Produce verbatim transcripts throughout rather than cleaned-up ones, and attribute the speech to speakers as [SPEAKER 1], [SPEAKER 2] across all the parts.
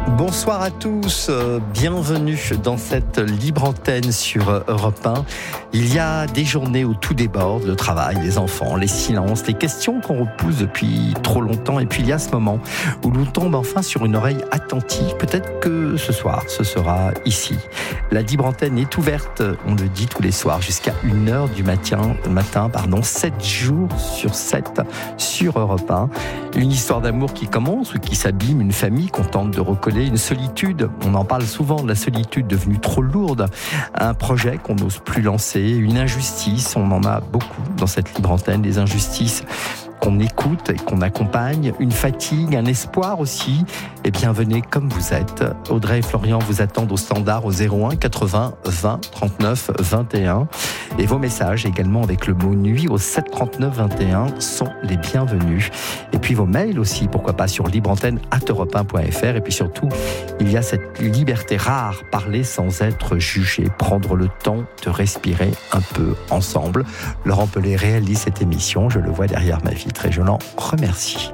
[SPEAKER 1] Bonsoir à tous, euh, bienvenue dans cette libre antenne sur euh, Europe un. Il y a des journées où tout déborde, le travail, les enfants, les silences, les questions qu'on repousse depuis trop longtemps. Et puis il y a ce moment où l'on tombe enfin sur une oreille attentive. Peut-être que ce soir, ce sera ici. La libre antenne est ouverte, on le dit tous les soirs, jusqu'à une heure du matin, matin pardon, sept jours sur sept sur Europe un. Une histoire d'amour qui commence ou qui s'abîme, une famille qu'on tente de recoller, une solitude, on en parle souvent, de la solitude devenue trop lourde, un projet qu'on n'ose plus lancer, une injustice, on en a beaucoup dans cette libre antenne, des injustices qu'on écoute et qu'on accompagne, une fatigue, un espoir aussi. Eh bien, venez comme vous êtes. Audrey et Florian vous attendent au standard au zéro un quatre-vingts vingt trente-neuf vingt et un. Et vos messages également avec le mot nuit au sept trente-neuf vingt et un sont les bienvenus. Et puis vos mails aussi, pourquoi pas sur libreantenne arobase europe un point f r. Et puis surtout, il y a cette liberté rare, parler sans être jugé, prendre le temps de respirer un peu ensemble. Laurent Pellet réalise cette émission, je le vois derrière ma vitre et je l'en remercie.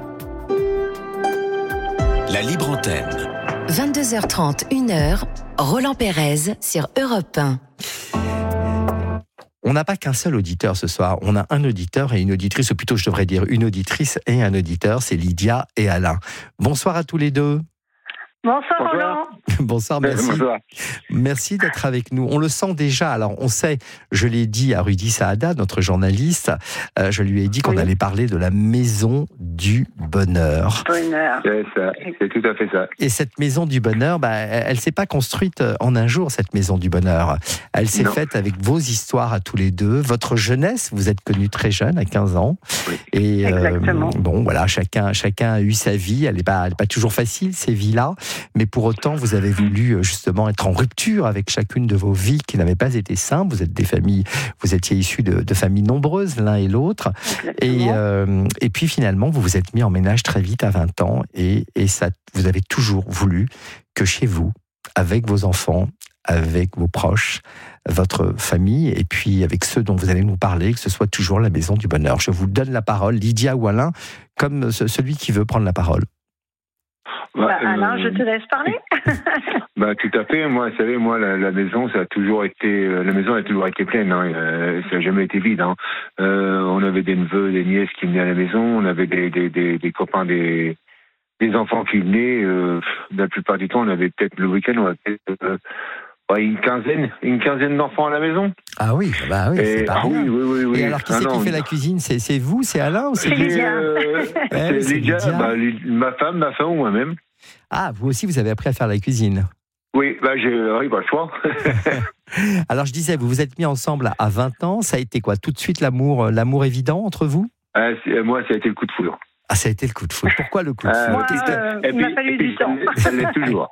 [SPEAKER 2] La libre antenne.
[SPEAKER 3] vingt-deux heures trente, une heure, Roland Pérez sur Europe un.
[SPEAKER 1] On n'a pas qu'un seul auditeur ce soir, on a un auditeur et une auditrice, ou plutôt je devrais dire une auditrice et un auditeur, c'est Lydia et Alain. Bonsoir à tous les deux.
[SPEAKER 4] Bonsoir,
[SPEAKER 5] Bonsoir.
[SPEAKER 4] Roland.
[SPEAKER 1] Bonsoir, merci.
[SPEAKER 5] Bonsoir.
[SPEAKER 1] Merci d'être avec nous. On le sent déjà. Alors, on sait, je l'ai dit à Rudy Saada, notre journaliste, euh, je lui ai dit qu'on
[SPEAKER 4] Oui.
[SPEAKER 1] allait parler de la maison du bonheur.
[SPEAKER 4] Bonheur.
[SPEAKER 5] C'est ça, c'est tout à fait ça.
[SPEAKER 1] Et cette maison du bonheur, bah, elle ne s'est pas construite en un jour, cette maison du bonheur. Elle s'est
[SPEAKER 5] Non.
[SPEAKER 1] faite avec vos histoires à tous les deux, votre jeunesse. Vous êtes connus très jeune, à quinze ans.
[SPEAKER 5] Oui.
[SPEAKER 1] Et
[SPEAKER 4] Exactement.
[SPEAKER 1] bon, voilà, chacun, chacun a eu sa vie. Elle n'est pas, elle est pas toujours facile, ces vies-là. Mais pour autant, vous avez voulu justement être en rupture avec chacune de vos vies qui n'avaient pas été simples. Vous êtes des familles, vous étiez issus de, de familles nombreuses, l'un et l'autre. Et,
[SPEAKER 4] Exactement.
[SPEAKER 1] euh, et puis finalement, vous vous êtes mis en ménage très vite à vingt ans. Et, et ça, vous avez toujours voulu que chez vous, avec vos enfants, avec vos proches, votre famille, et puis avec ceux dont vous allez nous parler, que ce soit toujours la maison du bonheur. Je vous donne la parole, Lydia ou Alain, comme ce- celui qui veut prendre la parole.
[SPEAKER 5] Bah,
[SPEAKER 4] Bah, Alain,
[SPEAKER 5] euh,
[SPEAKER 4] je te laisse parler.
[SPEAKER 5] bah, tout à fait. Moi, vous savez, moi, la, la maison, ça a toujours été, euh, la maison a toujours été pleine. Hein. Euh, ça n'a jamais été vide. Hein. Euh, on avait des neveux, des nièces qui venaient à la maison. On avait des, des, des, des copains, des, des enfants qui venaient. Euh, la plupart du temps, on avait peut-être le week-end, on avait peut-être euh, ouais, une quinzaine, une quinzaine d'enfants à la maison.
[SPEAKER 1] Ah oui, bah oui, c'est
[SPEAKER 5] Et,
[SPEAKER 1] pas
[SPEAKER 5] ah
[SPEAKER 1] rien.
[SPEAKER 5] oui, oui, oui, oui.
[SPEAKER 1] Et alors, qui
[SPEAKER 5] Ah
[SPEAKER 1] c'est
[SPEAKER 5] non,
[SPEAKER 1] qui fait la cuisine? C'est, c'est vous, c'est Alain ou c'est
[SPEAKER 4] C'est
[SPEAKER 1] Lydia?
[SPEAKER 4] Lydia.
[SPEAKER 5] euh,
[SPEAKER 1] Ouais,
[SPEAKER 5] c'est
[SPEAKER 1] c'est
[SPEAKER 5] Lydia,
[SPEAKER 1] Lydia.
[SPEAKER 5] bah, Ly- ma femme, ma femme ou moi-même.
[SPEAKER 1] Ah, vous aussi, vous avez appris à faire la cuisine.
[SPEAKER 5] Oui, bah, j'ai oui, pas le choix.
[SPEAKER 1] Alors, je disais, vous vous êtes mis ensemble à vingt ans. Ça a été quoi? Tout de suite l'amour, l'amour évident entre vous?
[SPEAKER 5] Ah, c'est- moi, ça a été le coup de foudre.
[SPEAKER 1] Ah, ça a été le coup de foudre. Pourquoi le coup de
[SPEAKER 5] Ah,
[SPEAKER 1] foudre?
[SPEAKER 4] Moi,
[SPEAKER 1] Qu'est-ce que-
[SPEAKER 4] euh,
[SPEAKER 5] Et
[SPEAKER 4] il m'a
[SPEAKER 5] puis-
[SPEAKER 4] fallu
[SPEAKER 5] et puis,
[SPEAKER 4] du temps.
[SPEAKER 5] Ça l'est toujours.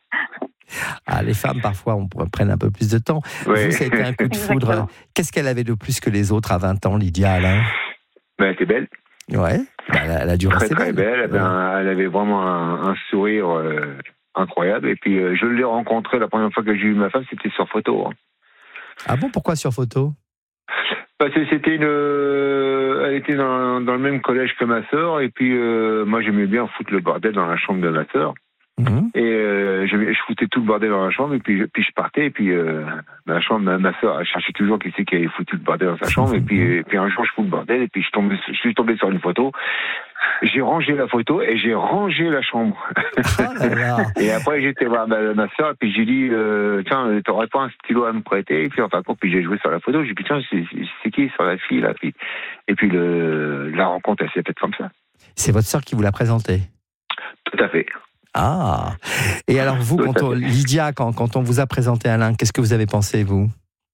[SPEAKER 1] Ah, les femmes, parfois, on pourrait prendre un peu plus de temps.
[SPEAKER 5] Oui.
[SPEAKER 1] Vous, ça a été un coup de foudre.
[SPEAKER 4] Exactement.
[SPEAKER 1] Qu'est-ce qu'elle avait de plus que les autres à vingt ans, Lydia, Alain?
[SPEAKER 5] Ben, elle était belle,
[SPEAKER 1] Ouais, bah, elle, a, elle a dû
[SPEAKER 5] très
[SPEAKER 1] rester
[SPEAKER 5] très belle. Elle avait,
[SPEAKER 1] Ouais.
[SPEAKER 5] un- elle avait vraiment un, un sourire euh, incroyable. Et puis, euh, je l'ai rencontrée la première fois que j'ai eu ma femme, c'était sur photo. Hein.
[SPEAKER 1] Ah bon, pourquoi sur photo?
[SPEAKER 5] Parce que c'était une, euh, elle était dans, dans le même collège que ma sœur. Et puis, euh, moi, j'aimais bien foutre le bordel dans la chambre de ma sœur.
[SPEAKER 1] Mhm.
[SPEAKER 5] Et euh, je, je foutais tout le bordel dans la chambre, et puis je, puis je partais, et puis euh, ma chambre, ma, ma soeur, elle cherchait toujours qui c'est qui avait foutu le bordel dans sa chambre, et puis, et puis un jour je fous le bordel, et puis je, tombe, je suis tombé sur une photo, j'ai rangé la photo, et j'ai rangé la chambre.
[SPEAKER 1] Ah là là.
[SPEAKER 5] Et après j'étais voir ma, ma soeur, et puis j'ai dit, euh, tiens, t'aurais pas un stylo à me prêter? Et puis enfin, puis j'ai joué sur la photo, j'ai dit, tiens, c'est, c'est qui sur la fille, là? Puis, et puis le, la rencontre, elle s'est faite comme ça.
[SPEAKER 1] C'est votre sœur qui vous l'a présenté?
[SPEAKER 5] Tout à fait.
[SPEAKER 1] Ah. Et alors vous,
[SPEAKER 5] Tout à
[SPEAKER 1] quand on,
[SPEAKER 5] fait.
[SPEAKER 1] Lydia, quand, quand on vous a présenté Alain, qu'est-ce que vous avez pensé, vous?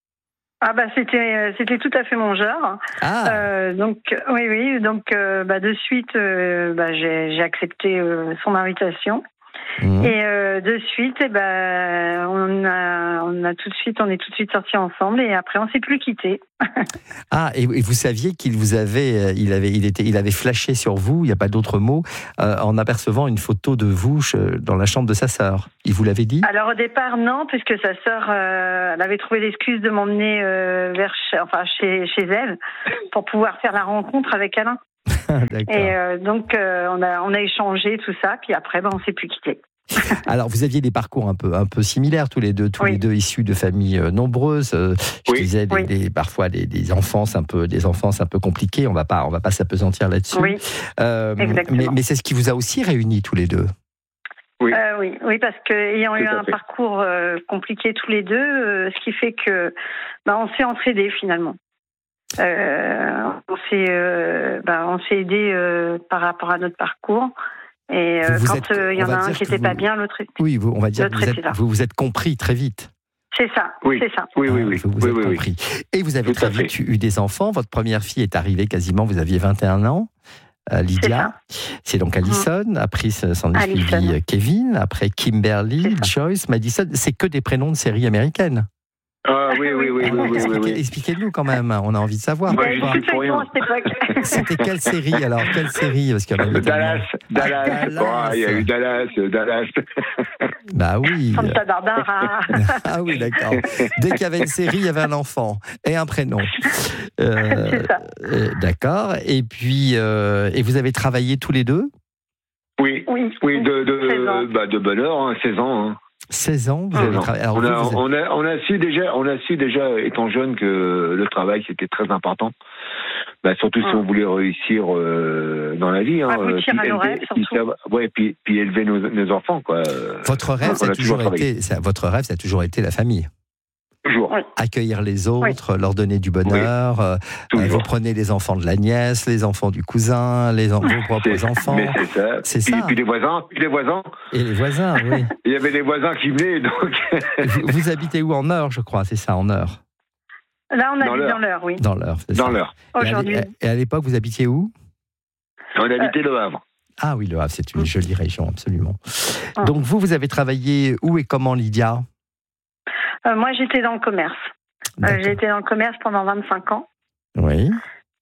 [SPEAKER 4] Ah bah c'était euh, c'était tout à fait mon genre.
[SPEAKER 1] Ah,
[SPEAKER 4] Euh, donc oui oui donc euh, bah de suite euh, bah j'ai j'ai accepté euh, son invitation
[SPEAKER 1] mhm.
[SPEAKER 4] et euh, de suite eh ben on a on a tout de suite on est tout de suite sortis ensemble et après on s'est plus quittés.
[SPEAKER 1] Ah, et, et vous saviez qu'il vous avait, euh, il avait, il était, il avait flashé sur vous, il n'y a pas d'autre mot, euh, en apercevant une photo de vous euh, dans la chambre de sa sœur. Il vous l'avait dit?
[SPEAKER 4] Alors au départ non puisque sa sœur euh, elle avait trouvé l'excuse de m'emmener euh, vers chez, enfin chez chez elle pour pouvoir faire la rencontre avec Alain.
[SPEAKER 1] D'accord.
[SPEAKER 4] Et euh, donc euh, on a on a échangé tout ça puis après ben on s'est plus quittés.
[SPEAKER 1] Alors, vous aviez des parcours un peu, un peu similaires, tous les deux, tous
[SPEAKER 4] oui.
[SPEAKER 1] les deux issus de familles euh, nombreuses. Euh, je
[SPEAKER 5] oui.
[SPEAKER 1] disais, des,
[SPEAKER 4] oui.
[SPEAKER 1] des, parfois des, des enfances un peu, des enfances un peu compliquées. On va pas, on va pas s'apesantir là-dessus.
[SPEAKER 4] Oui,
[SPEAKER 1] euh,
[SPEAKER 4] exactement.
[SPEAKER 1] mais, mais c'est ce qui vous a aussi réunis tous les deux.
[SPEAKER 5] Oui.
[SPEAKER 4] Euh, oui, oui, parce que ayant
[SPEAKER 5] Tout
[SPEAKER 4] eu
[SPEAKER 5] à
[SPEAKER 4] un
[SPEAKER 5] fait.
[SPEAKER 4] parcours euh, compliqué tous les deux, euh, ce qui fait que bah, on s'est entraidés finalement. Euh, on s'est, euh, bah, on s'est aidés euh, par rapport à notre parcours. Et euh,
[SPEAKER 1] Vous- vous
[SPEAKER 4] quand
[SPEAKER 1] êtes-
[SPEAKER 4] euh, il y
[SPEAKER 1] on
[SPEAKER 4] en
[SPEAKER 1] va
[SPEAKER 4] a un
[SPEAKER 1] dire
[SPEAKER 4] qui
[SPEAKER 1] que
[SPEAKER 4] n'était pas
[SPEAKER 1] vous-
[SPEAKER 4] bien, l'autre.
[SPEAKER 1] Oui, vous, on va dire
[SPEAKER 4] Le
[SPEAKER 1] que vous êtes,
[SPEAKER 4] traité, là.
[SPEAKER 1] vous vous êtes compris très vite.
[SPEAKER 4] C'est ça,
[SPEAKER 5] Oui.
[SPEAKER 4] c'est ça.
[SPEAKER 5] Oui, oui,
[SPEAKER 1] Hein,
[SPEAKER 5] oui.
[SPEAKER 1] vous vous
[SPEAKER 5] oui,
[SPEAKER 1] êtes
[SPEAKER 5] oui, oui.
[SPEAKER 1] compris. Et vous avez
[SPEAKER 5] Tout à
[SPEAKER 1] très vite
[SPEAKER 5] fait.
[SPEAKER 1] eu des enfants. Votre première fille est arrivée quasiment, vous aviez vingt et un ans. Euh, Lydia, c'est donc Alison, après s'en est suivi
[SPEAKER 4] Alison.
[SPEAKER 1] euh, Kevin, après Kimberly,
[SPEAKER 4] C'est
[SPEAKER 1] Joyce, Madison, c'est que des prénoms de séries américaines.
[SPEAKER 5] Ah oui, oui, oui, oui,
[SPEAKER 1] Alors,
[SPEAKER 5] oui, oui,
[SPEAKER 1] expliquez,
[SPEAKER 5] oui.
[SPEAKER 1] expliquez-nous quand même, on a envie de savoir.
[SPEAKER 4] Il y
[SPEAKER 5] Moi,
[SPEAKER 4] a
[SPEAKER 5] je
[SPEAKER 4] eu
[SPEAKER 5] suis
[SPEAKER 4] beaucoup de
[SPEAKER 5] pour rien.
[SPEAKER 4] feuilletons à cette époque.
[SPEAKER 1] C'était quelle série alors? Quelle série? Parce qu'il y en avait
[SPEAKER 5] Dallas, Dallas,
[SPEAKER 1] Dallas.
[SPEAKER 5] Oh, il y a eu Dallas, Dallas.
[SPEAKER 1] tellement. Bah oui.
[SPEAKER 4] Santa Barbara.
[SPEAKER 1] Ah oui, d'accord. Dès qu'il y avait une série, il y avait un enfant et un prénom. Euh,
[SPEAKER 4] C'est ça.
[SPEAKER 1] euh, d'accord. Et puis, euh, et vous avez travaillé tous les deux?
[SPEAKER 5] Oui,
[SPEAKER 4] Oui,
[SPEAKER 5] oui, de,
[SPEAKER 4] seize ans.
[SPEAKER 5] de, bah, de bonne heure, hein, seize ans. Hein.
[SPEAKER 1] seize ans, vous
[SPEAKER 5] seize
[SPEAKER 1] avez
[SPEAKER 5] ans.
[SPEAKER 1] travaillé. Alors,
[SPEAKER 5] on,
[SPEAKER 1] vous,
[SPEAKER 5] a,
[SPEAKER 1] vous êtes-
[SPEAKER 5] on, a, on, a su déjà, on a su déjà, étant jeune, que le travail, c'était très important. Bah, surtout si
[SPEAKER 4] Ah.
[SPEAKER 5] on voulait réussir euh, dans la vie. Hein,
[SPEAKER 4] Aboutir
[SPEAKER 5] euh,
[SPEAKER 4] à nos
[SPEAKER 5] élever-
[SPEAKER 4] rêves,
[SPEAKER 5] puis,
[SPEAKER 4] surtout.
[SPEAKER 5] ça- ouais, puis, puis élever nos, nos enfants. Quoi.
[SPEAKER 1] Votre rêve,
[SPEAKER 5] on
[SPEAKER 1] ça a
[SPEAKER 5] a toujours
[SPEAKER 1] toujours
[SPEAKER 5] travaillé.
[SPEAKER 1] été, ça- votre rêve, ça a toujours été la famille.
[SPEAKER 5] Toujours.
[SPEAKER 4] Oui.
[SPEAKER 1] Accueillir les autres, leur donner du bonheur. euh,
[SPEAKER 5] Toujours.
[SPEAKER 1] vous prenez les enfants de la nièce, les enfants du cousin, les en- vos propres
[SPEAKER 5] C'est-
[SPEAKER 1] enfants.
[SPEAKER 5] Mais c'est ça.
[SPEAKER 1] C'est
[SPEAKER 5] puis,
[SPEAKER 1] ça.
[SPEAKER 5] puis les voisins, puis les voisins.
[SPEAKER 1] Et les voisins, oui.
[SPEAKER 5] Il y avait des voisins qui venaient, donc.
[SPEAKER 1] vous, vous habitez où? En Eure, je crois, c'est ça, en Eure.
[SPEAKER 4] Là, on
[SPEAKER 5] Dans
[SPEAKER 4] habite
[SPEAKER 5] l'heure.
[SPEAKER 4] dans l'heure, oui.
[SPEAKER 1] Dans l'Eure, c'est
[SPEAKER 5] Dans
[SPEAKER 1] ça.
[SPEAKER 5] l'heure.
[SPEAKER 1] Et à-
[SPEAKER 4] Aujourd'hui.
[SPEAKER 1] Et à l'époque, vous habitiez où?
[SPEAKER 5] On habitait le Havre.
[SPEAKER 1] Ah oui, le Havre, c'est une jolie région, absolument.
[SPEAKER 4] Ah.
[SPEAKER 1] Donc vous, vous avez travaillé où et comment, Lydia?
[SPEAKER 4] Euh, moi, j'étais dans le commerce. Euh,
[SPEAKER 1] D'accord.
[SPEAKER 4] j'ai été dans le commerce pendant vingt-cinq ans.
[SPEAKER 1] Oui.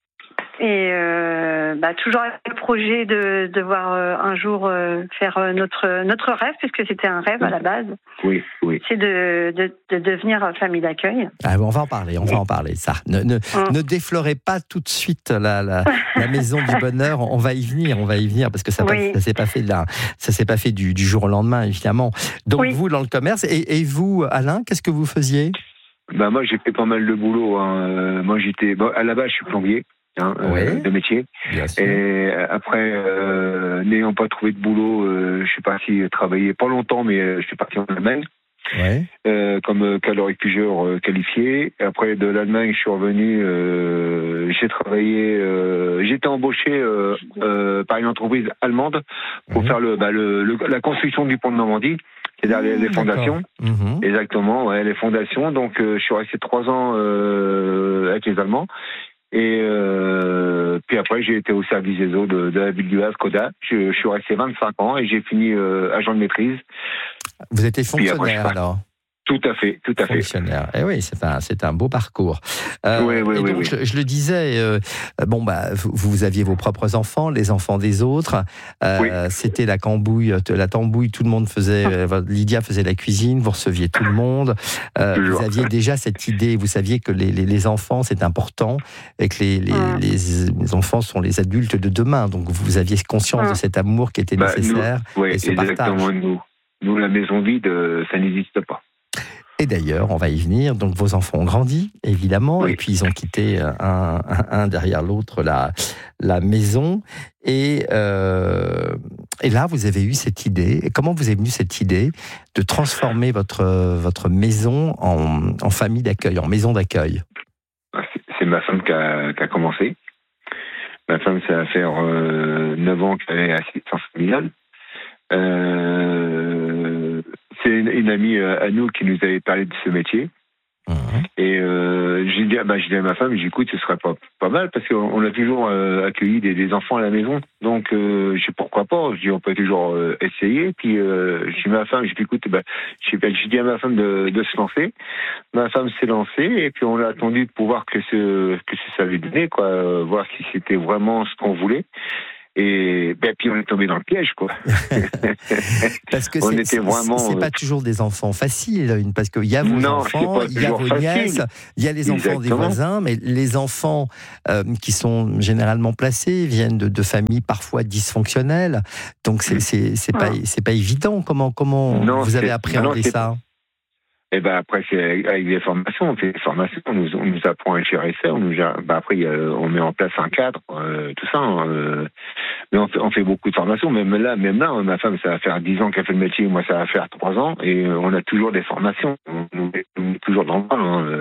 [SPEAKER 4] Et euh, bah, toujours avec le projet de devoir euh, un jour euh, faire euh, notre, notre rêve, puisque c'était un rêve à la base,
[SPEAKER 5] Oui, oui.
[SPEAKER 4] c'est de, de, de devenir famille d'accueil.
[SPEAKER 1] Ah, on va en parler, on va en parler, ça. Ne, ne,
[SPEAKER 4] Hum.
[SPEAKER 1] ne déflorez pas tout de suite la, la, la maison du bonheur. On va y venir, on va y venir, parce que ça
[SPEAKER 4] Oui.
[SPEAKER 1] ne s'est pas fait, de la, ça s'est pas fait du, du jour au lendemain, évidemment. Donc
[SPEAKER 4] Oui.
[SPEAKER 1] vous, dans le commerce, et, et vous, Alain, qu'est-ce que vous faisiez?
[SPEAKER 5] Bah, moi, j'ai fait pas mal de boulot. Hein. Euh, Moi, j'étais. Bon, à la base, je suis plombier. Hein, euh,
[SPEAKER 1] Oui.
[SPEAKER 5] de métier.
[SPEAKER 1] Bien sûr.
[SPEAKER 5] Et après, euh, n'ayant pas trouvé de boulot, euh, je suis parti travailler, pas longtemps, mais euh, je suis parti en Allemagne,
[SPEAKER 1] Ouais.
[SPEAKER 5] euh, comme calorifugeur euh, qualifié. Et après, de l'Allemagne, je suis revenu, euh, j'ai travaillé, euh, j'ai été embauché euh, euh, par une entreprise allemande pour
[SPEAKER 1] Mhm.
[SPEAKER 5] faire le, bah, le, le- la construction du pont de Normandie, c'est-à-dire les, les
[SPEAKER 1] Mmh,
[SPEAKER 5] fondations.
[SPEAKER 1] d'accord. Mhm.
[SPEAKER 5] Exactement, ouais, les fondations. Donc, euh, je suis resté trois ans euh, avec les Allemands. Et euh, puis après, j'ai été au service des eaux de, de la ville du Havre, Coda. Je, je suis resté vingt-cinq ans et j'ai fini euh, agent de maîtrise.
[SPEAKER 1] Vous étiez
[SPEAKER 5] Puis après, je
[SPEAKER 1] fonctionnaire,
[SPEAKER 5] pars.
[SPEAKER 1] alors?
[SPEAKER 5] Tout à fait, tout à fait.
[SPEAKER 1] Fonctionnaire. Eh oui, c'est un, c'est un beau parcours. Euh,
[SPEAKER 5] Oui, oui,
[SPEAKER 1] et
[SPEAKER 5] oui,
[SPEAKER 1] donc,
[SPEAKER 5] oui.
[SPEAKER 1] Je, je le disais, euh, bon, bah, vous, vous aviez vos propres enfants, les enfants des autres. Euh,
[SPEAKER 5] Oui.
[SPEAKER 1] C'était la cambouille, la tambouille, tout le monde faisait, euh, Lydia faisait la cuisine, vous receviez tout le monde. Euh,
[SPEAKER 5] Toujours.
[SPEAKER 1] vous aviez déjà cette idée, vous saviez que les, les, les enfants, c'est important et que les, les,
[SPEAKER 4] Mm.
[SPEAKER 1] les, les enfants sont les adultes de demain. Donc, vous aviez conscience
[SPEAKER 4] Mm.
[SPEAKER 1] de cet amour qui était
[SPEAKER 5] Bah,
[SPEAKER 1] nécessaire.
[SPEAKER 5] nous, ouais,
[SPEAKER 1] et ce
[SPEAKER 5] exactement,
[SPEAKER 1] partage.
[SPEAKER 5] nous. Nous, la maison vide, euh, ça n'existe pas.
[SPEAKER 1] Et d'ailleurs, on va y venir. Donc, vos enfants ont grandi, évidemment,
[SPEAKER 5] Oui.
[SPEAKER 1] et puis ils ont quitté un, un, un derrière l'autre la, la maison. Et, euh, et là, vous avez eu cette idée. Et comment vous est venue cette idée de transformer votre, votre maison en, en famille d'accueil, en maison d'accueil?
[SPEAKER 5] C'est- C'est ma femme qui a, qui a commencé. Ma femme, ça va faire euh, neuf ans qu'elle est assistante familiale. Euh, c'est une, une amie euh, à nous qui nous avait parlé de ce métier.
[SPEAKER 1] Mhm.
[SPEAKER 5] Et euh, j'ai dit, bah, j'ai dit à ma femme, j'écoute, ce serait pas, pas mal parce qu'on on a toujours euh, accueilli des, des enfants à la maison. Donc, euh, je dis pourquoi pas. Je dis, on peut toujours euh, essayer. Puis, euh, j'ai dit à ma femme, j'ai dit, écoute, bah, j'ai bah, j'ai dit à ma femme de, de se lancer. Ma femme s'est lancée et puis on a attendu de pouvoir que ce que ça lui donnait, quoi, euh, voir si c'était vraiment ce qu'on voulait. Et ben, puis on est tombé dans le piège, quoi.
[SPEAKER 1] Parce que
[SPEAKER 5] on
[SPEAKER 1] c'est,
[SPEAKER 5] était
[SPEAKER 1] c'est,
[SPEAKER 5] vraiment.
[SPEAKER 1] c'est pas toujours des enfants faciles, parce qu'il y a vos
[SPEAKER 5] non,
[SPEAKER 1] enfants, il y a vos nièces, il y a les enfants
[SPEAKER 5] Exactement.
[SPEAKER 1] des voisins, mais les enfants euh, qui sont généralement placés viennent de, de familles parfois dysfonctionnelles. Donc c'est, c'est, c'est pas, c'est pas évident. Comment, comment
[SPEAKER 5] non,
[SPEAKER 1] vous avez
[SPEAKER 5] c'est,
[SPEAKER 1] appréhendé
[SPEAKER 5] non,
[SPEAKER 1] ça?
[SPEAKER 5] Et ben après c'est avec des formations, on fait des formations, on nous, on nous apprend à gérer ça, on nous gère, ben après il y a, on met en place un cadre, euh, tout ça. Hein, euh, mais on fait, on fait beaucoup de formations. Même là, même là, ma femme ça va faire dix ans qu'elle fait le métier, moi ça va faire trois ans, et on a toujours des formations, on nous met, on met toujours dans le bain. Hein.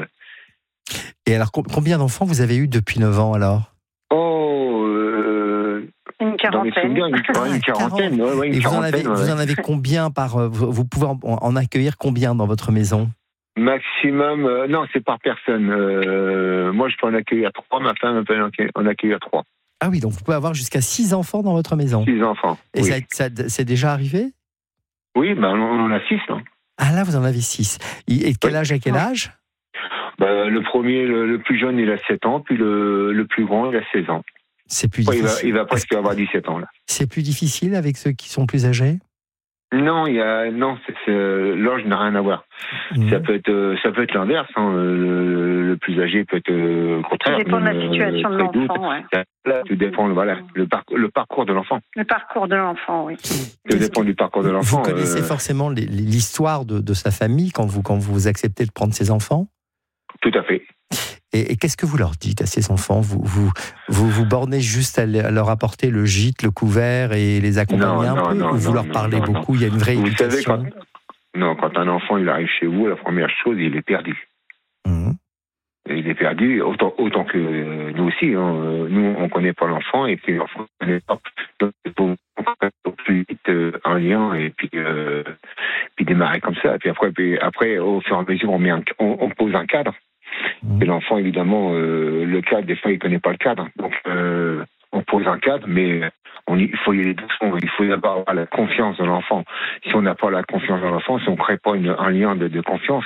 [SPEAKER 1] Et alors combien d'enfants vous avez eu depuis neuf ans alors?
[SPEAKER 5] Oh, euh,
[SPEAKER 4] une quarantaine.
[SPEAKER 5] Souvenirs, une, ouais, une quarantaine. Ouais, ouais, une
[SPEAKER 1] et vous en,
[SPEAKER 5] quarantaine
[SPEAKER 1] avez,
[SPEAKER 5] ouais.
[SPEAKER 1] vous en avez combien par vous, vous pouvez en, en accueillir combien dans votre maison?
[SPEAKER 5] Maximum, euh, non, c'est par personne. Euh, moi, je peux en accueillir trois, ma femme peut en accueillir trois.
[SPEAKER 1] Ah oui, donc vous pouvez avoir jusqu'à six enfants dans votre maison.
[SPEAKER 5] Six enfants.
[SPEAKER 1] Et
[SPEAKER 5] oui.
[SPEAKER 1] ça, ça, c'est déjà arrivé?
[SPEAKER 5] Oui, ben on en a six. Hein.
[SPEAKER 1] Ah là, vous en avez six. Et de quel oui. âge à quel âge?
[SPEAKER 5] Ben, le premier, le, le plus jeune, il a sept ans, puis le, le plus grand, il a seize ans.
[SPEAKER 1] C'est plus
[SPEAKER 5] ouais,
[SPEAKER 1] difficile.
[SPEAKER 5] Il va, il va presque avoir dix-sept ans là. C'est
[SPEAKER 1] plus difficile avec ceux qui sont plus âgés?
[SPEAKER 5] Non, il y a non, c'est, c'est, l'âge n'a rien à voir. Mmh. Ça peut être, ça peut être l'inverse. Hein. Le, le plus âgé peut être le contraire.
[SPEAKER 4] Ça dépend de la situation euh, de l'enfant. Ouais.
[SPEAKER 5] Là, tout dépend. Voilà, le, par, le parcours de l'enfant.
[SPEAKER 4] Le parcours de l'enfant, oui.
[SPEAKER 5] Ça dépend du parcours de l'enfant.
[SPEAKER 1] Vous connaissez euh... forcément les, l'histoire de, de sa famille quand vous quand vous acceptez de prendre ses enfants?
[SPEAKER 5] Tout à fait.
[SPEAKER 1] Et, et qu'est-ce que vous leur dites à ces enfants? Vous vous, vous vous bornez juste à leur apporter le gîte, le couvert et les accompagner non, un non, peu non, ou vous non, leur parlez non, beaucoup non. Il y a une vraie
[SPEAKER 5] vous
[SPEAKER 1] éducation.
[SPEAKER 5] Savez, quand, non, quand un enfant il arrive chez vous, la première chose, il est perdu. Mmh. Il est perdu, autant, autant que euh, nous aussi. Hein. Nous, on ne connaît pas l'enfant et puis l'enfant ne connaît pas. Donc, il faut au plus vite euh, un lien et puis, euh, puis démarrer comme ça. Et puis après, puis après, au fur et à mesure, on, met un, on, on pose un cadre. Et l'enfant, évidemment, euh, le cadre, des fois, il ne connaît pas le cadre. Donc, euh, on pose un cadre, mais on, il faut y aller doucement. Il faut d'abord avoir la confiance de l'enfant. Si on n'a pas la confiance de l'enfant, si on ne crée pas une, un lien de, de confiance,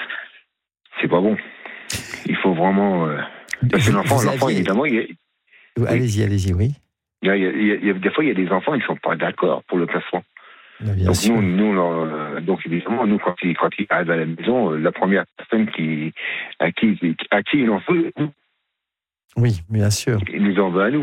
[SPEAKER 5] c'est pas bon. Il faut vraiment... Euh, parce que l'enfant, l'enfant aviez... évidemment... Il est,
[SPEAKER 1] allez-y,
[SPEAKER 5] oui.
[SPEAKER 1] allez-y, oui.
[SPEAKER 5] Il y a, il y a, il y a, des fois, il y a des enfants, ils ne sont pas d'accord pour le placement. Donc nous, nous, euh, donc évidemment, nous quand il quand il arrive à la maison, euh, la première personne qui à qui à qui il en veut, nous.
[SPEAKER 1] Oui, bien sûr.
[SPEAKER 5] Il nous en veut à nous.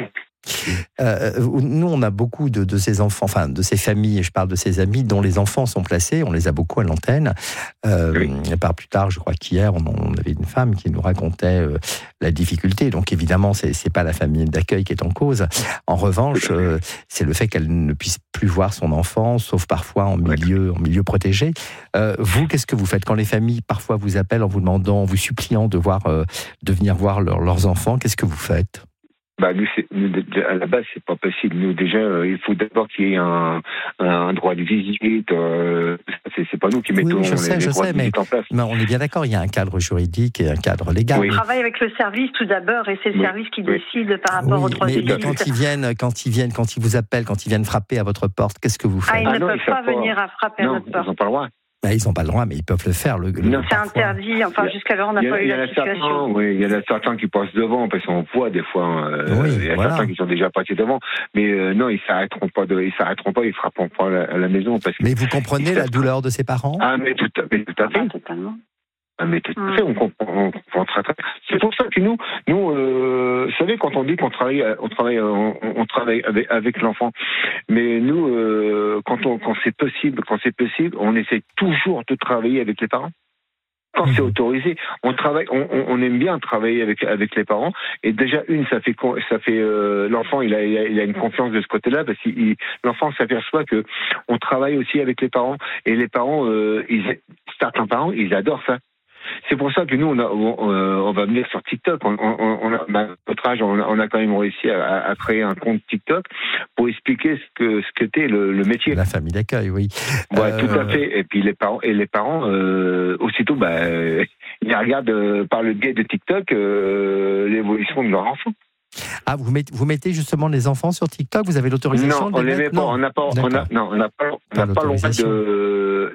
[SPEAKER 1] Euh, nous, on a beaucoup de, de ces enfants, enfin de ces familles, je parle de ces amis dont les enfants sont placés. On les a beaucoup à l'antenne. Euh, oui. Par plus tard, je crois qu'hier, on, on avait une femme qui nous racontait euh, la difficulté. Donc évidemment, c'est, c'est pas la famille d'accueil qui est en cause. En revanche, euh, c'est le fait qu'elle ne puisse plus voir son enfant, sauf parfois en milieu, en milieu protégé. Euh, vous, qu'est-ce que vous faites quand les familles parfois vous appellent en vous demandant, en vous suppliant de voir, euh, de venir voir leur, leurs enfants? Qu'est-ce que vous faites?
[SPEAKER 5] Bah nous, c'est, nous, à la base, c'est pas possible. Nous, déjà, euh, il faut d'abord qu'il y ait un, un droit de visite. Euh, c'est, c'est pas nous qui mettons
[SPEAKER 1] oui, je sais,
[SPEAKER 5] les,
[SPEAKER 1] je
[SPEAKER 5] les droits
[SPEAKER 1] sais,
[SPEAKER 5] de
[SPEAKER 1] mais,
[SPEAKER 5] visite en place.
[SPEAKER 1] Mais on est bien d'accord, il y a un cadre juridique et un cadre légal.
[SPEAKER 4] Oui. On travaille avec le service tout d'abord, et c'est le oui. service qui oui. décide par rapport
[SPEAKER 1] oui,
[SPEAKER 4] aux droits de visite.
[SPEAKER 1] Quand ils viennent, quand ils viennent, quand ils vous appellent, quand ils viennent frapper à votre porte, qu'est-ce que vous faites?
[SPEAKER 4] Ah, ils
[SPEAKER 5] ah,
[SPEAKER 4] ne
[SPEAKER 5] non,
[SPEAKER 4] peuvent
[SPEAKER 5] ils
[SPEAKER 4] pas
[SPEAKER 5] pas...
[SPEAKER 4] venir à frapper
[SPEAKER 5] non,
[SPEAKER 4] à notre porte.
[SPEAKER 5] Ils n'ont pas le droit.
[SPEAKER 1] Ben, ils n'ont pas le droit, mais ils peuvent le faire. Le, le,
[SPEAKER 4] non, c'est interdit. Enfin, jusqu'alors, on n'a pas eu la situation.
[SPEAKER 5] Certains, oui, il y en a certains qui passent devant parce qu'on voit des fois. Euh, oui, il y a voilà. certains qui sont déjà passés devant, mais euh, non, ils s'arrêteront pas. De, ils s'arrêteront pas. Ils frapperont pas à la, à la maison parce que.
[SPEAKER 1] Mais vous comprenez la douleur de ses parents?
[SPEAKER 5] Ah, mais tout, mais tout à fait.
[SPEAKER 4] Ah, totalement.
[SPEAKER 5] Ah, mais tout à fait, on comprend, on comprend très très. C'est pour ça que nous, nous, euh, vous savez, quand on dit qu'on travaille, on travaille, on, on travaille avec, avec l'enfant, mais nous, euh, quand on, quand c'est possible, quand c'est possible, on essaie toujours de travailler avec les parents. Quand c'est autorisé, on travaille, on, on aime bien travailler avec avec les parents. Et déjà une, ça fait ça fait euh, l'enfant, il a, il a il a une confiance de ce côté-là parce que l'enfant s'aperçoit que on travaille aussi avec les parents et les parents, euh, ils, certains parents, ils adorent ça. C'est pour ça que nous, on, a, on, on va venir sur TikTok. On, on, on a, à notre âge, on a, on a quand même réussi à, à créer un compte TikTok pour expliquer ce que ce qu'était le, le métier.
[SPEAKER 1] La famille d'accueil, oui.
[SPEAKER 5] Ouais, euh... tout à fait. Et puis les parents, et les parents, euh, aussitôt, bah, ils regardent euh, par le biais de TikTok euh, l'évolution de leur enfant.
[SPEAKER 1] Ah, vous mettez, vous mettez justement les enfants sur TikTok? Vous avez l'autorisation?
[SPEAKER 5] Non, on les met pas. On n'a pas. On a, non, on n'a pas. On n'a pas le droit de. Non,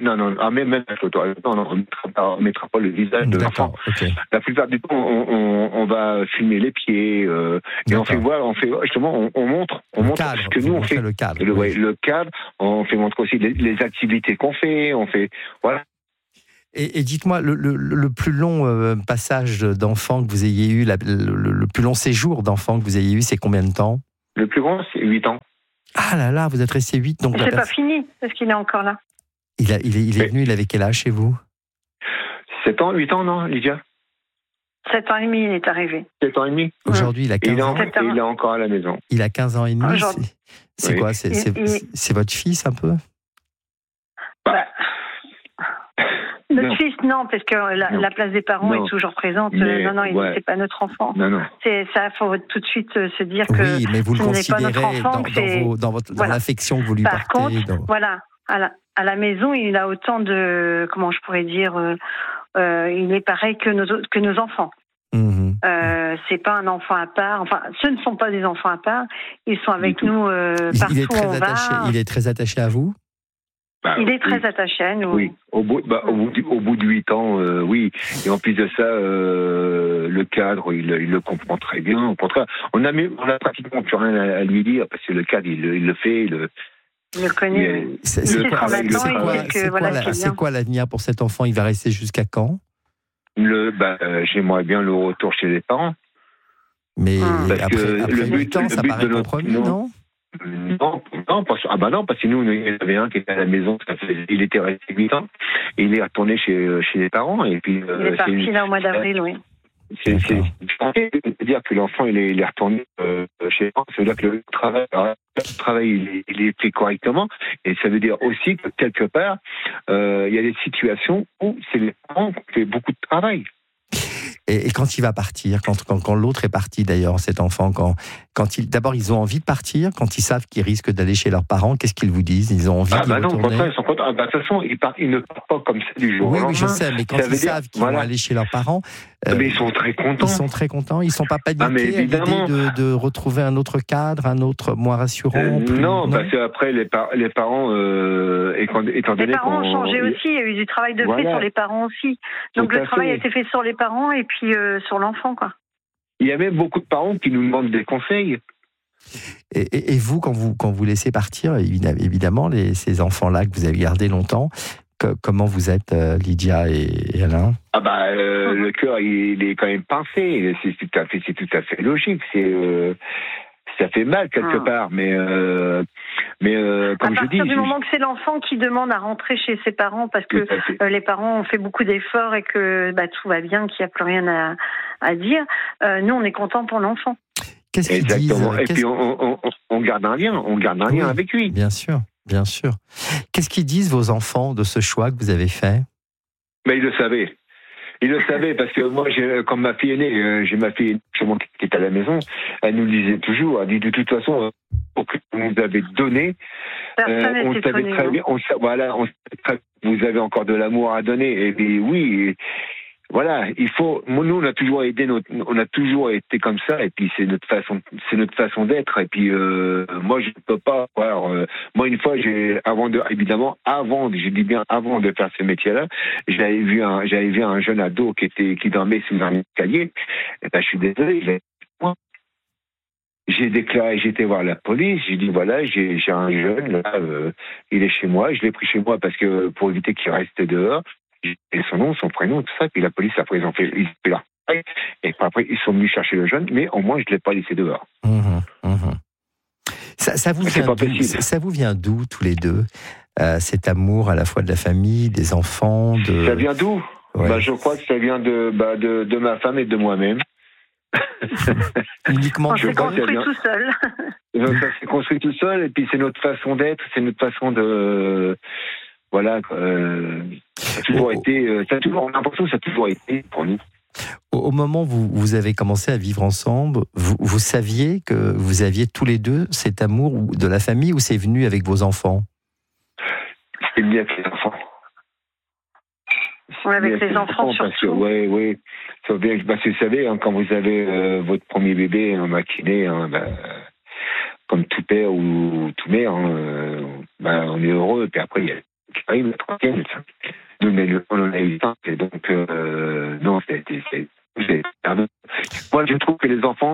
[SPEAKER 5] non, non, ah, même, même la photo, non, non, on mettra pas, on mettra pas le visage de l'enfant.
[SPEAKER 1] Okay.
[SPEAKER 5] La plupart du temps, on, on, on va filmer les pieds, euh, et on fait voir, on fait, justement, on, on montre, on
[SPEAKER 1] le
[SPEAKER 5] montre
[SPEAKER 1] cadre,
[SPEAKER 5] ce que nous on fait.
[SPEAKER 1] Le cadre.
[SPEAKER 5] Le,
[SPEAKER 1] oui.
[SPEAKER 5] ouais, le cadre, on fait montrer aussi les, les activités qu'on fait, on fait, voilà.
[SPEAKER 1] Et, et dites-moi, le, le, le plus long euh, passage d'enfant que vous ayez eu, la, le, le plus long séjour d'enfant que vous ayez eu, c'est combien de temps?
[SPEAKER 5] Le plus grand, c'est huit ans.
[SPEAKER 1] Ah là là, vous êtes resté huit, donc...
[SPEAKER 4] C'est
[SPEAKER 1] la
[SPEAKER 4] pas
[SPEAKER 1] pers-
[SPEAKER 4] fini, parce qu'il est encore là.
[SPEAKER 1] Il, a, il est, il est
[SPEAKER 5] Mais-
[SPEAKER 1] venu, il avait quel âge chez vous?
[SPEAKER 5] sept ans, huit ans, non, Lydia?
[SPEAKER 4] Sept ans et demi, il est arrivé.
[SPEAKER 5] sept ans et demi.
[SPEAKER 1] Aujourd'hui, il a
[SPEAKER 5] Et il
[SPEAKER 1] quinze
[SPEAKER 5] est,
[SPEAKER 1] ans.
[SPEAKER 5] en- et il est encore à la maison.
[SPEAKER 1] Il a quinze ans et demi.
[SPEAKER 4] Aujourd'hui.
[SPEAKER 1] C'est, c'est
[SPEAKER 5] Oui.
[SPEAKER 1] quoi? C'est,
[SPEAKER 4] Et-
[SPEAKER 1] c'est,
[SPEAKER 4] et-
[SPEAKER 1] c'est- c'est votre fils un peu?
[SPEAKER 4] Bah, notre
[SPEAKER 5] Non.
[SPEAKER 4] fils, non, parce que la,
[SPEAKER 5] Non.
[SPEAKER 4] la place des parents
[SPEAKER 5] Non.
[SPEAKER 4] est toujours présente.
[SPEAKER 5] Mais,
[SPEAKER 4] non, non, il
[SPEAKER 5] ouais.
[SPEAKER 4] c'est pas notre enfant.
[SPEAKER 5] Non, non.
[SPEAKER 4] C'est ça, faut tout de suite euh, se dire que
[SPEAKER 1] Oui, mais vous le
[SPEAKER 4] ce n'est pas notre
[SPEAKER 1] considérez
[SPEAKER 4] enfant,
[SPEAKER 1] dans,
[SPEAKER 4] que
[SPEAKER 1] dans,
[SPEAKER 4] c'est-
[SPEAKER 1] vos- dans, votre, dans
[SPEAKER 4] voilà.
[SPEAKER 1] l'affection que vous lui
[SPEAKER 4] Par
[SPEAKER 1] portez.
[SPEAKER 4] contre,
[SPEAKER 1] dans-
[SPEAKER 4] voilà, à la, à la maison, il a autant de, comment je pourrais dire, euh, euh, il est pareil que nos autres- que nos enfants.
[SPEAKER 1] Mhm.
[SPEAKER 4] Euh, c'est pas un enfant à part. Enfin, ce ne sont pas des enfants à part. Ils sont avec
[SPEAKER 5] tout.
[SPEAKER 4] nous euh,
[SPEAKER 1] Il,
[SPEAKER 4] partout
[SPEAKER 1] il est
[SPEAKER 4] où
[SPEAKER 1] très
[SPEAKER 4] on
[SPEAKER 1] attaché.
[SPEAKER 4] va.
[SPEAKER 1] Il est très attaché à vous.
[SPEAKER 5] Bah,
[SPEAKER 4] Il est très
[SPEAKER 5] oui.
[SPEAKER 4] attaché à nous.
[SPEAKER 5] Oui, au bout, bah, au bout, du- au bout de huit ans, euh, oui. Et en plus de ça, euh, le cadre, il, il le comprend très bien. Au contraire, on a, même- on a pratiquement plus rien à, à lui dire parce que le cadre, il, le- il le fait. Il, le-
[SPEAKER 4] Il le connaît.
[SPEAKER 5] il-
[SPEAKER 4] oui.
[SPEAKER 1] C'est,
[SPEAKER 4] Il
[SPEAKER 1] c'est
[SPEAKER 4] sait
[SPEAKER 1] quoi,
[SPEAKER 4] ce qu'on
[SPEAKER 1] c'est
[SPEAKER 4] attend, il
[SPEAKER 1] quoi-
[SPEAKER 4] sait que,
[SPEAKER 1] c'est
[SPEAKER 4] voilà,
[SPEAKER 1] quoi la-
[SPEAKER 4] c'est
[SPEAKER 1] c'est
[SPEAKER 4] bien.
[SPEAKER 1] quoi l'avenir pour cet enfant? Il va rester jusqu'à quand?
[SPEAKER 5] le, bah, euh, j'aimerais bien le retour chez les parents.
[SPEAKER 1] Mais
[SPEAKER 5] Parce
[SPEAKER 1] après,
[SPEAKER 5] que
[SPEAKER 1] après
[SPEAKER 5] le but-
[SPEAKER 1] huit ans,
[SPEAKER 5] le
[SPEAKER 1] ça
[SPEAKER 5] but
[SPEAKER 1] paraît
[SPEAKER 5] de notre-
[SPEAKER 1] compromis,
[SPEAKER 5] non.
[SPEAKER 1] non?
[SPEAKER 5] Non, non, parce, ah bah non, parce que nous, il y en avait un qui était à la maison, ça fait- il était resté huit ans, et il est retourné chez, chez les parents, et puis...
[SPEAKER 4] Il
[SPEAKER 5] euh,
[SPEAKER 4] est parti
[SPEAKER 5] une-
[SPEAKER 4] là au mois d'avril, oui.
[SPEAKER 5] C'est, c'est,
[SPEAKER 1] D'accord.
[SPEAKER 5] c'est dire que l'enfant il est, il est retourné euh, chez les parents, ça veut dire que le travail, le travail il, est, il est fait correctement, et ça veut dire aussi que quelque part, euh, il y a des situations où c'est les parents qui font beaucoup de travail.
[SPEAKER 1] Et, et quand il va partir, quand, quand, quand l'autre est parti d'ailleurs, cet enfant, quand, quand il, d'abord ils ont envie de partir, quand ils savent qu'ils risquent d'aller chez leurs parents, qu'est-ce qu'ils vous disent? Ils ont envie
[SPEAKER 5] Ah
[SPEAKER 1] d'y
[SPEAKER 5] bah non, au
[SPEAKER 1] retourner?
[SPEAKER 5] contraire, ils sont contents. Ah bah, de toute façon, ils, partent, ils ne partent pas comme ça du jour au
[SPEAKER 1] Oui,
[SPEAKER 5] lendemain.
[SPEAKER 1] oui, je sais, mais quand
[SPEAKER 5] Ça
[SPEAKER 1] ils
[SPEAKER 5] veut dire-
[SPEAKER 1] savent qu'ils
[SPEAKER 5] voilà.
[SPEAKER 1] vont aller chez leurs parents, euh,
[SPEAKER 5] Mais ils sont très contents.
[SPEAKER 1] ils sont très contents. Ils sont pas paniqués
[SPEAKER 5] Ah, mais
[SPEAKER 1] à l'idée
[SPEAKER 5] évidemment.
[SPEAKER 1] de, de retrouver un autre cadre, un autre moins rassurant.
[SPEAKER 5] Euh,
[SPEAKER 1] plus-
[SPEAKER 5] non, parce qu'après, les, par- les parents, euh, étant, étant
[SPEAKER 4] Les
[SPEAKER 5] donné
[SPEAKER 4] parents ont
[SPEAKER 5] qu'on-
[SPEAKER 4] changé aussi, il y a eu du travail de
[SPEAKER 5] Voilà.
[SPEAKER 4] fait sur les parents aussi. Donc
[SPEAKER 5] Tout à
[SPEAKER 4] le travail
[SPEAKER 5] fait.
[SPEAKER 4] a été fait sur les parents et puis euh, sur l'enfant, quoi.
[SPEAKER 5] Il y a même beaucoup de parents qui nous demandent des conseils.
[SPEAKER 1] Et, et- et vous, quand vous, quand vous laissez partir, évidemment, évidemment les, ces enfants-là que vous avez gardés longtemps, que- comment vous êtes, euh, Lydia et, et Alain?
[SPEAKER 5] Ah bah euh,
[SPEAKER 4] Mhm.
[SPEAKER 5] le cœur il est quand même pincé, c'est tout à fait c'est tout à fait logique, c'est euh, ça fait mal quelque
[SPEAKER 4] Mhm.
[SPEAKER 5] part, mais euh, mais euh, comme
[SPEAKER 4] À
[SPEAKER 5] je dis,
[SPEAKER 4] partir du
[SPEAKER 5] je-
[SPEAKER 4] moment que c'est l'enfant qui demande à rentrer chez ses parents parce que
[SPEAKER 5] tout à fait.
[SPEAKER 4] euh, les parents ont fait beaucoup d'efforts et que bah, tout va bien, qu'il n'y a plus rien à, à dire, euh, nous on est contents pour l'enfant.
[SPEAKER 1] Qu'est-ce qu'ils disent?
[SPEAKER 5] Exactement. Et
[SPEAKER 1] Qu'est-ce-
[SPEAKER 5] puis on, on, on- on garde un lien, on garde un lien
[SPEAKER 1] Oui.
[SPEAKER 5] avec lui.
[SPEAKER 1] Bien sûr, bien sûr. Qu'est-ce qu'ils disent vos enfants de ce choix que vous avez fait?
[SPEAKER 5] Mais il le savait. Il le savait parce que moi, j'ai, comme ma fille est née, euh, j'ai ma fille chez moi qui est à la maison, elle nous le disait toujours, elle dit de toute façon, euh, pour que vous nous avez donné,
[SPEAKER 4] Personne
[SPEAKER 5] euh, on
[SPEAKER 4] n'est
[SPEAKER 5] savait
[SPEAKER 4] étonné.
[SPEAKER 5] très
[SPEAKER 4] hein.
[SPEAKER 5] bien, on, sa- voilà, on savait très bien que vous avez encore de l'amour à donner. Et puis oui, et voilà, il faut. Nous, on a toujours aidé, notre, on a toujours été comme ça. Et puis c'est notre façon, c'est notre façon d'être. Et puis euh, moi, je ne peux pas voir. Euh, moi, une fois, j'ai, avant de, évidemment, avant, je dis bien avant de faire ce métier-là, j'avais vu un, j'avais vu un jeune ado qui était, qui dormait sous un escalier. Et ben, je suis désolé. j'ai- moi, J'ai déclaré, j'étais voir la police, j'ai dit voilà, j'ai, j'ai un jeune, là, euh, il est chez moi, je l'ai pris chez moi parce que pour éviter qu'il reste dehors, j'ai fait son nom, son prénom, tout ça, puis la police après ils ont fait, ils ont fait leur travail, et puis après ils sont venus chercher le jeune, mais au moins je ne l'ai pas laissé dehors.
[SPEAKER 1] Mhm, mhm. Ça, ça vous
[SPEAKER 5] Mais c'est
[SPEAKER 1] vient
[SPEAKER 5] pas
[SPEAKER 1] d'où,
[SPEAKER 5] possible.
[SPEAKER 1] ça vous vient d'où tous les deux, euh, cet amour à la fois de la famille, des enfants, de...
[SPEAKER 5] Ça vient d'où?
[SPEAKER 1] Ouais.
[SPEAKER 5] Bah, je crois que ça vient de, bah, de, de ma femme et de moi-même.
[SPEAKER 1] Uniquement
[SPEAKER 4] On
[SPEAKER 5] je
[SPEAKER 4] s'est
[SPEAKER 5] crois que ça
[SPEAKER 4] construit
[SPEAKER 5] vient-
[SPEAKER 4] tout seul.
[SPEAKER 5] Donc, ça s'est construit tout seul, et puis c'est notre façon d'être, c'est notre façon de... Voilà, euh, ça a toujours
[SPEAKER 1] Oh.
[SPEAKER 5] été, euh, ça a toujours, on a l'impression que ça a toujours été pour nous.
[SPEAKER 1] Au, au moment où vous, vous avez commencé à vivre ensemble, vous, vous saviez que vous aviez tous les deux cet amour ou- de la famille, ou c'est venu avec vos enfants?
[SPEAKER 5] C'est mieux avec les enfants.
[SPEAKER 4] Ouais, avec
[SPEAKER 5] Mais
[SPEAKER 4] les
[SPEAKER 5] c'est
[SPEAKER 4] enfants
[SPEAKER 5] parce que,
[SPEAKER 4] surtout.
[SPEAKER 5] ouais, ouais. Ça veut bien que, parce que vous savez, hein, quand vous avez euh, votre premier bébé un maquiné, hein, bah, comme tout père ou tout mère, hein, euh, bah, on est heureux. Puis après, il y a qui arrive la troisième. Nous, on en a eu cinq, et donc, euh, non, c'est, c'est, c'est, c'est, moi, je trouve que les enfants,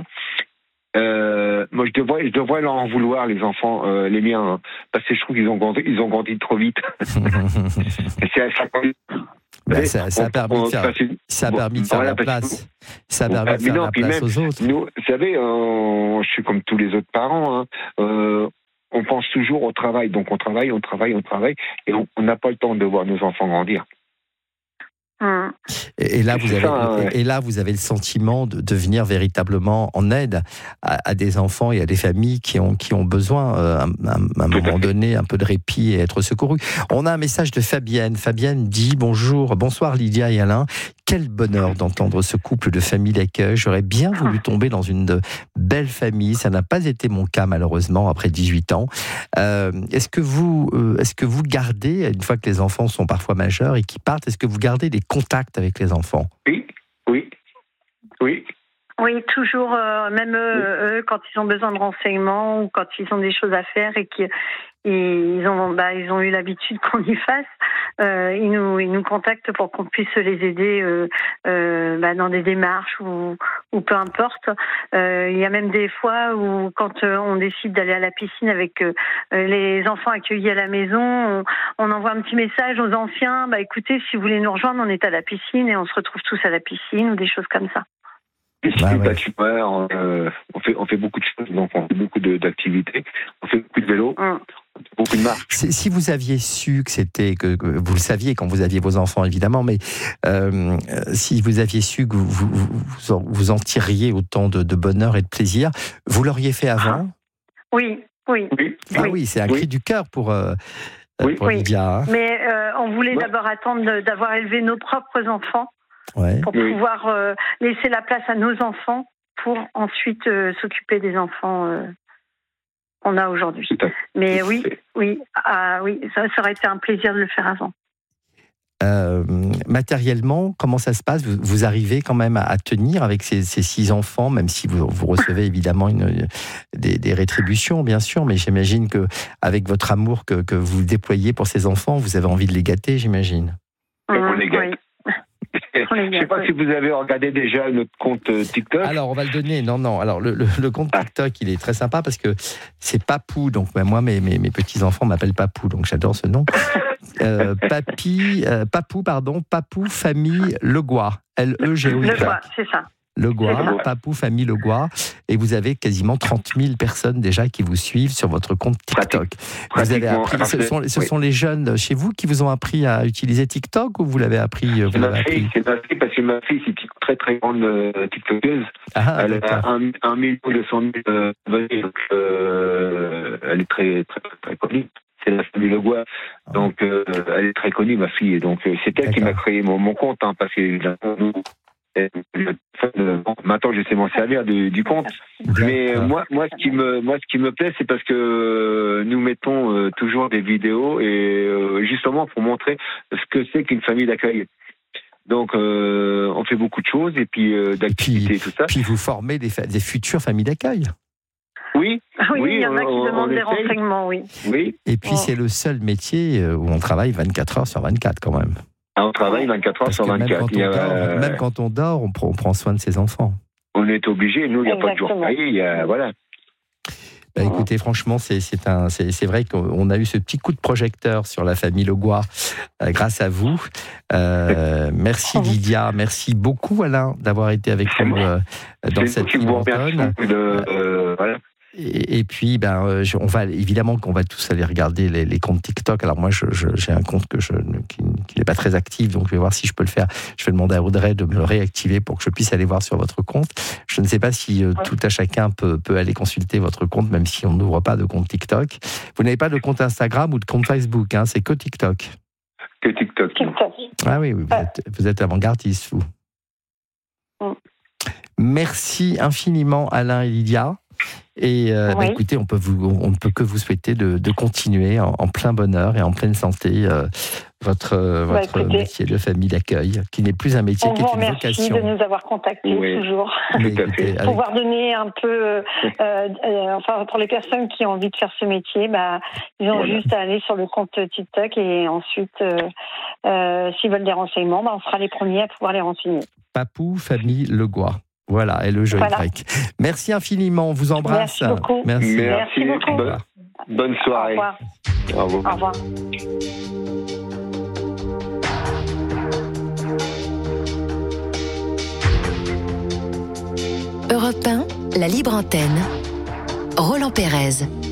[SPEAKER 5] euh, moi, je devrais, je devrais leur en vouloir, les enfants, euh, les miens, hein, parce que je trouve qu'ils ont grandi, ils ont grandi trop vite. Et c'est à chaque fois.
[SPEAKER 1] Ben, ça, ça a permis de faire, ça a permis de faire
[SPEAKER 5] voilà,
[SPEAKER 1] la place. Ça a permis de
[SPEAKER 5] mais
[SPEAKER 1] faire
[SPEAKER 5] non,
[SPEAKER 1] la
[SPEAKER 5] puis
[SPEAKER 1] place
[SPEAKER 5] même,
[SPEAKER 1] aux autres.
[SPEAKER 5] Nous, vous savez, euh, je suis comme tous les autres parents. Hein, euh, on pense toujours au travail, donc on travaille, on travaille, on travaille, et on n'a pas le temps de voir nos enfants grandir.
[SPEAKER 1] Hum. Et, et là, vous avez, ça, ouais. et, et là, vous avez le sentiment de, de venir véritablement en aide à, à des enfants et à des familles qui ont, qui ont besoin, euh, à, à un moment donné, un peu de répit et être secourus. On a un message de Fabienne. Fabienne dit « Bonjour, bonsoir Lydia et Alain. Quel bonheur d'entendre ce couple de famille d'accueil. J'aurais bien voulu tomber dans une de belle famille. Ça n'a pas été mon cas, malheureusement, après dix-huit ans. Euh, est-ce que vous, euh, est-ce que vous gardez, une fois que les enfants sont parfois majeurs et qu'ils partent, est-ce que vous gardez des contacts avec les enfants ?
[SPEAKER 5] Oui, oui, oui.
[SPEAKER 4] Oui, toujours, euh, même eux, eux, quand ils ont besoin de renseignements ou quand ils ont des choses à faire et qu'ils ils ont, bah, ils ont eu l'habitude qu'on y fasse, euh, ils nous, ils nous contactent pour qu'on puisse les aider euh, euh, bah, dans des démarches ou, ou peu importe. Euh, il y a même des fois où, quand euh, on décide d'aller à la piscine avec euh, les enfants accueillis à la maison, on, on envoie un petit message aux anciens. Bah, écoutez, si vous voulez nous rejoindre, on est à la piscine et on se retrouve tous à la piscine ou des choses comme ça.
[SPEAKER 5] Ah ouais. Tumeur, euh, on fait on fait beaucoup de choses, donc on fait beaucoup de, d'activités, on fait beaucoup de vélo, mm. beaucoup de marches.
[SPEAKER 1] Si vous aviez su que c'était que, que vous le saviez quand vous aviez vos enfants évidemment, mais euh, si vous aviez su que vous vous, vous, en, vous en tiriez autant de, de bonheur et de plaisir, vous l'auriez fait avant ?
[SPEAKER 4] Oui, oui.
[SPEAKER 1] oui. Ah oui, oui c'est un
[SPEAKER 5] oui.
[SPEAKER 1] cri du cœur pour. Euh,
[SPEAKER 5] oui.
[SPEAKER 1] pour Lydia. Hein.
[SPEAKER 4] Mais euh, on voulait ouais. d'abord attendre de, d'avoir élevé nos propres enfants.
[SPEAKER 1] Ouais.
[SPEAKER 4] Pour oui. pouvoir euh, laisser la place à nos enfants pour ensuite euh, s'occuper des enfants euh, qu'on a aujourd'hui. Mais oui, oui, ah, oui, ça, ça aurait été un plaisir de le faire avant.
[SPEAKER 1] Euh, matériellement, comment ça se passe ? vous, vous arrivez quand même à, à tenir avec ces, ces six enfants, même si vous, vous recevez évidemment une, des, des rétributions, bien sûr, mais j'imagine que avec votre amour que, que vous déployez pour ces enfants, vous avez envie de les gâter, j'imagine.
[SPEAKER 5] Mmh, on les gâte. Oui. Je ne sais pas si vous avez regardé déjà notre compte TikTok.
[SPEAKER 1] Alors, on va le donner. Non, non. Alors, le, le, le compte TikTok, il est très sympa parce que c'est Papou. Donc, ben, moi, mes, mes, mes petits-enfants m'appellent Papou. Donc, j'adore ce nom. Euh, Papy, euh, Papou, pardon. Papou Famille Legois. L E G O Y.
[SPEAKER 4] Legois, c'est ça.
[SPEAKER 1] Legois, Papou Famille Legois, et vous avez quasiment trente mille personnes déjà qui vous suivent sur votre compte TikTok. Vous avez appris, ce sont, ce sont les jeunes chez vous qui vous ont appris à utiliser TikTok ou vous l'avez appris vous
[SPEAKER 5] C'est ma
[SPEAKER 1] appris
[SPEAKER 5] fille, c'est ma fille parce que ma fille c'est une très très grande euh, TikTokeuse.
[SPEAKER 1] Ah,
[SPEAKER 5] elle a un, un million deux cent mille euh, abonnés, donc euh, elle est très très très, très connue. C'est la famille Legois, donc euh, elle est très connue ma fille, et donc euh, c'est elle D'accord. qui m'a créé mon, mon compte, hein, parce que nous. Maintenant, j'essaie de m'en servir du, du compte. Mais moi, moi, ce qui me, moi, ce qui me plaît, c'est parce que nous mettons euh, toujours des vidéos et euh, justement pour montrer ce que c'est qu'une famille d'accueil. Donc, euh, on fait beaucoup de choses et puis euh, d'activités et tout ça.
[SPEAKER 1] Puis vous formez des, fa- des futures familles d'accueil.
[SPEAKER 5] Oui,
[SPEAKER 4] oui,
[SPEAKER 5] oui,
[SPEAKER 4] il y en a qui
[SPEAKER 5] on,
[SPEAKER 4] demandent
[SPEAKER 5] on
[SPEAKER 4] des
[SPEAKER 5] essaye.
[SPEAKER 4] renseignements, oui.
[SPEAKER 5] Oui.
[SPEAKER 1] Et puis, oh. c'est le seul métier où on travaille vingt-quatre heures sur vingt-quatre quand même.
[SPEAKER 5] Ah, on travaille vingt-quatre heures sur vingt-quatre.
[SPEAKER 1] Même quand,
[SPEAKER 5] a,
[SPEAKER 1] dort,
[SPEAKER 5] euh...
[SPEAKER 1] même quand on dort, on prend, on prend soin de ses enfants.
[SPEAKER 5] On est obligé. Nous, il n'y a Exactement. pas de jour férié. Il y a, voilà.
[SPEAKER 1] Bah, écoutez, franchement, c'est, c'est, un, c'est, c'est vrai qu'on a eu ce petit coup de projecteur sur la famille Legois euh, grâce à vous. Euh, merci Lydia, merci beaucoup Alain d'avoir été avec nous euh, dans c'est cette libre-antenne.
[SPEAKER 5] Euh, voilà.
[SPEAKER 1] Et, et puis, ben, je, on va évidemment qu'on va tous aller regarder les, les comptes TikTok. Alors moi, je, je, j'ai un compte que je, qui, qui n'est pas très actif, donc je vais voir si je peux le faire. Je vais demander à Audrey de me le réactiver pour que je puisse aller voir sur votre compte. Je ne sais pas si euh, tout à chacun peut, peut aller consulter votre compte, même si on n'ouvre pas de compte TikTok. Vous n'avez pas de compte Instagram ou de compte Facebook, hein, c'est que TikTok.
[SPEAKER 5] Que TikTok.
[SPEAKER 4] TikTok.
[SPEAKER 1] Ah oui, oui vous, êtes, vous êtes avant-gardiste, vous. Mm. Merci infiniment Alain et Lydia. Et euh,
[SPEAKER 4] Oui.
[SPEAKER 1] bah, écoutez, on peut vous, on ne peut que vous souhaiter de, de continuer en, en plein bonheur et en pleine santé euh, votre, euh,
[SPEAKER 4] Bah,
[SPEAKER 1] votre
[SPEAKER 4] écoutez,
[SPEAKER 1] métier de famille d'accueil, qui n'est plus un métier,
[SPEAKER 4] On
[SPEAKER 1] qui est
[SPEAKER 4] vous
[SPEAKER 1] une
[SPEAKER 4] remercie
[SPEAKER 1] vocation.
[SPEAKER 4] de nous avoir contactés
[SPEAKER 5] Oui.
[SPEAKER 4] toujours.
[SPEAKER 1] Mais
[SPEAKER 5] Tout à
[SPEAKER 1] écoutez,
[SPEAKER 5] fait.
[SPEAKER 1] avec-
[SPEAKER 4] Pouvoir donner un peu, euh, euh, enfin pour les personnes qui ont envie de faire ce métier, bah, ils ont
[SPEAKER 5] Voilà.
[SPEAKER 4] juste à aller sur le compte TikTok et ensuite, euh, euh, s'ils veulent des renseignements, bah, on sera les premiers à pouvoir les renseigner.
[SPEAKER 1] Papou Famille Legois. Voilà, et le jeu
[SPEAKER 4] Voilà.
[SPEAKER 1] Y. Merci infiniment, on vous embrasse.
[SPEAKER 4] Merci beaucoup.
[SPEAKER 1] Merci.
[SPEAKER 4] Merci beaucoup.
[SPEAKER 1] Au
[SPEAKER 5] Bonne,
[SPEAKER 1] revoir.
[SPEAKER 5] bonne
[SPEAKER 4] Au
[SPEAKER 5] soirée.
[SPEAKER 4] revoir.
[SPEAKER 5] Au revoir.
[SPEAKER 4] Au revoir.
[SPEAKER 3] Europe un, la libre antenne. Roland Pérez.